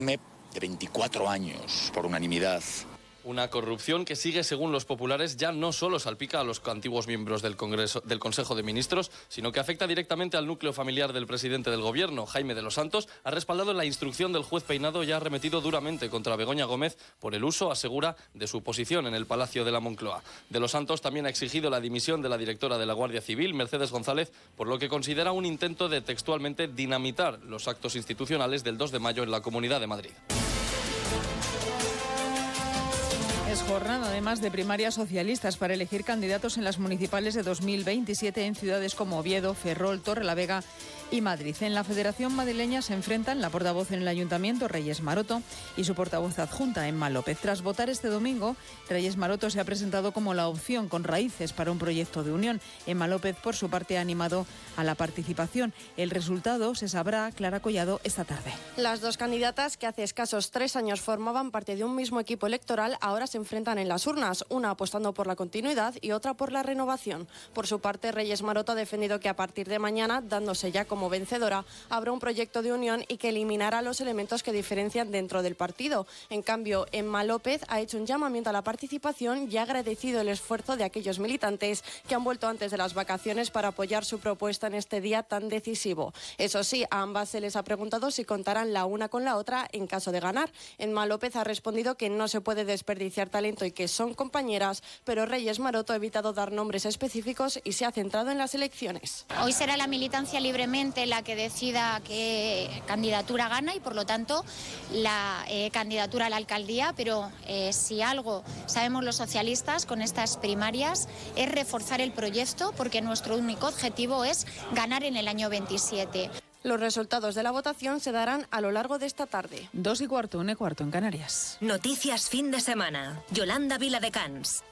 De 24 años, por unanimidad. Una corrupción que sigue, según los populares, ya no solo salpica a los antiguos miembros del Consejo de Ministros, sino que afecta directamente al núcleo familiar del presidente del Gobierno. Jaime de los Santos ha respaldado la instrucción del juez Peinado y ha arremetido duramente contra Begoña Gómez por el uso, asegura, de su posición en el Palacio de la Moncloa. De los Santos también ha exigido la dimisión de la directora de la Guardia Civil, Mercedes González, por lo que considera un intento de textualmente dinamitar los actos institucionales del 2 de mayo en la Comunidad de Madrid. Es jornada, además, de primarias socialistas para elegir candidatos en las municipales de 2027 en ciudades como Oviedo, Ferrol, Torrelavega y Madrid. En la Federación Madrileña se enfrentan la portavoz en el Ayuntamiento, Reyes Maroto, y su portavoz adjunta, Emma López. Tras votar este domingo, Reyes Maroto se ha presentado como la opción con raíces para un proyecto de unión. Emma López, por su parte, ha animado a la participación. El resultado se sabrá, Clara Collado, esta tarde. Las dos candidatas, que hace escasos 3 años formaban parte de un mismo equipo electoral, ahora se enfrentan en las urnas, una apostando por la continuidad y otra por la renovación. Por su parte, Reyes Maroto ha defendido que a partir de mañana, dándose ya como vencedora, habrá un proyecto de unión y que eliminará los elementos que diferencian dentro del partido. En cambio, Emma López ha hecho un llamamiento a la participación y ha agradecido el esfuerzo de aquellos militantes que han vuelto antes de las vacaciones para apoyar su propuesta en este día tan decisivo. Eso sí, a ambas se les ha preguntado si contarán la una con la otra en caso de ganar. Emma López ha respondido que no se puede desperdiciar talento y que son compañeras, pero Reyes Maroto ha evitado dar nombres específicos y se ha centrado en las elecciones. Hoy será la militancia libremente la que decida qué candidatura gana y, por lo tanto, la candidatura a la alcaldía, pero si algo sabemos los socialistas con estas primarias es reforzar el proyecto, porque nuestro único objetivo es ganar en el año 27. Los resultados de la votación se darán a lo largo de esta tarde. 2:15, 1:15 en Canarias. Noticias fin de semana. Yolanda Viladecans.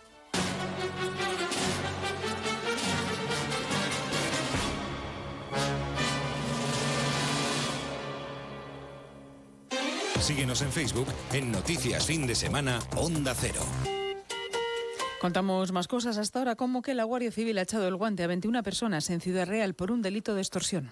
Síguenos en Facebook en Noticias Fin de Semana Onda Cero. Contamos más cosas hasta ahora, como que la Guardia Civil ha echado el guante a 21 personas en Ciudad Real por un delito de extorsión.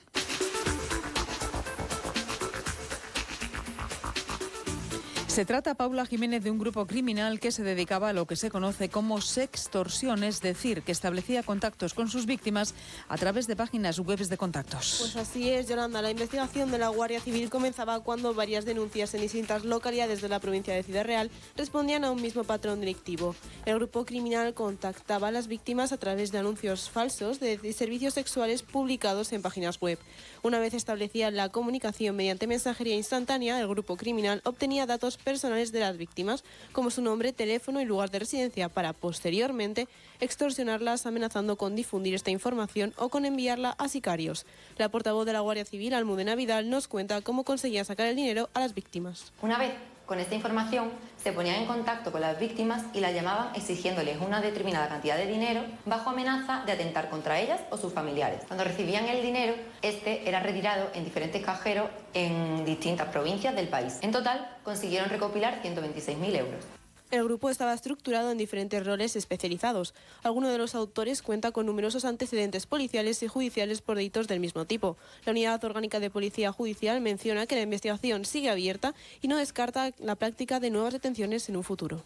Se trata, Paula Jiménez, de un grupo criminal que se dedicaba a lo que se conoce como sextorsión, es decir, que establecía contactos con sus víctimas a través de páginas web de contactos. Pues así es, Yolanda. La investigación de la Guardia Civil comenzaba cuando varias denuncias en distintas localidades de la provincia de Ciudad Real respondían a un mismo patrón delictivo. El grupo criminal contactaba a las víctimas a través de anuncios falsos de servicios sexuales publicados en páginas web. Una vez establecida la comunicación mediante mensajería instantánea, el grupo criminal obtenía datos personales de las víctimas, como su nombre, teléfono y lugar de residencia, para posteriormente extorsionarlas amenazando con difundir esta información o con enviarla a sicarios. La portavoz de la Guardia Civil, Almudena Vidal, nos cuenta cómo conseguía sacar el dinero a las víctimas. Una vez con esta información se ponían en contacto con las víctimas y las llamaban exigiéndoles una determinada cantidad de dinero bajo amenaza de atentar contra ellas o sus familiares. Cuando recibían el dinero, este era retirado en diferentes cajeros en distintas provincias del país. En total consiguieron recopilar 126.000 euros. El grupo estaba estructurado en diferentes roles especializados. Alguno de los autores cuenta con numerosos antecedentes policiales y judiciales por delitos del mismo tipo. La Unidad Orgánica de Policía Judicial menciona que la investigación sigue abierta y no descarta la práctica de nuevas detenciones en un futuro.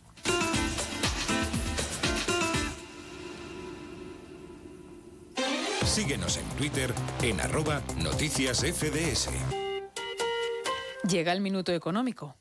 Síguenos en Twitter en @noticiasfds. Llega el minuto económico.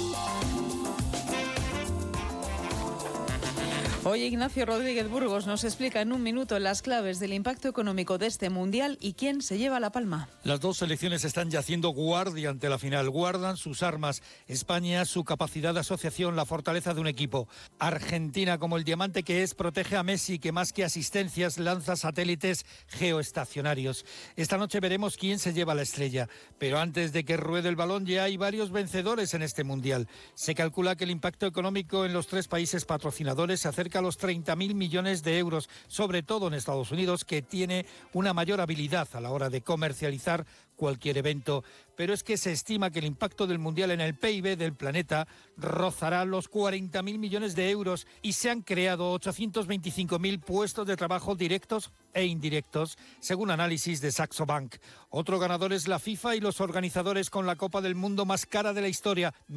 Hoy Ignacio Rodríguez Burgos nos explica en un minuto las claves del impacto económico de este Mundial y quién se lleva la palma. Las dos selecciones están ya haciendo guardia ante la final. Guardan sus armas. España, su capacidad de asociación, la fortaleza de un equipo. Argentina, como el diamante que es, protege a Messi, que más que asistencias lanza satélites geoestacionarios. Esta noche veremos quién se lleva la estrella. Pero antes de que ruede el balón ya hay varios vencedores en este Mundial. Se calcula que el impacto económico en los 3 países patrocinadores se acerca cerca los 30.000 millones de euros, sobre todo en Estados Unidos, que tiene una mayor habilidad a la hora de comercializar cualquier evento. Pero es que se estima que el impacto del Mundial en el PIB del planeta rozará los 40.000 millones de euros y se han creado 825.000 puestos de trabajo directos e indirectos, según análisis de Saxo Bank. Otro ganador es la FIFA y los organizadores con la Copa del Mundo más cara de la historia.